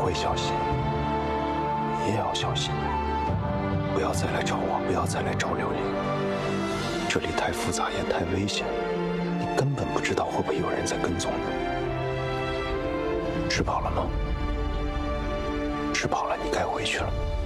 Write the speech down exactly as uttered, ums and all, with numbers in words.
会小心，你也要小心，不要再来找我，不要再来找柳玲。这里太复杂也太危险，你根本不知道会不会有人在跟踪你。吃饱了吗？吃饱了，你该回去了。